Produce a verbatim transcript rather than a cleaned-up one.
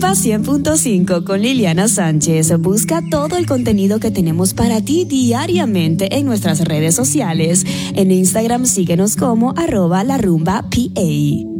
Rumba cien punto cinco con Liliana Sánchez. Busca todo el contenido que tenemos para ti diariamente en nuestras redes sociales. En Instagram síguenos como arroba la rumba P A.